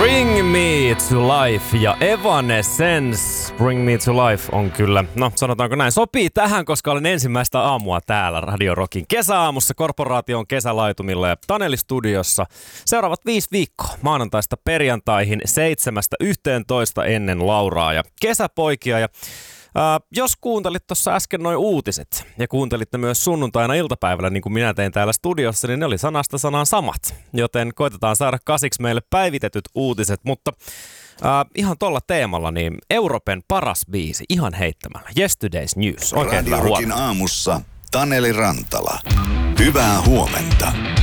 Bring Me to Life ja Evanescence Bring Me to Life on kyllä, no sanotaanko näin, sopii tähän, koska olen ensimmäistä aamua täällä Radio Rockin kesäaamussa korporaation kesälaitumilla ja Taneli-studiossa. Seuraavat 5 viikkoa maanantaista perjantaihin 7:11 ennen Lauraa ja kesäpoikia ja jos kuuntelit tuossa äsken noin uutiset ja kuuntelit ne myös sunnuntaina iltapäivällä, niin kuin minä tein täällä studiossa, niin ne oli sanasta sanaan samat. Joten koitetaan saada kasiksi meille päivitetyt uutiset, mutta ihan tuolla teemalla, niin Euroopan paras biisi ihan heittämällä. Yesterday's News. Oikein Radio Rockin aamussa Taneli Rantala. Hyvää huomenta.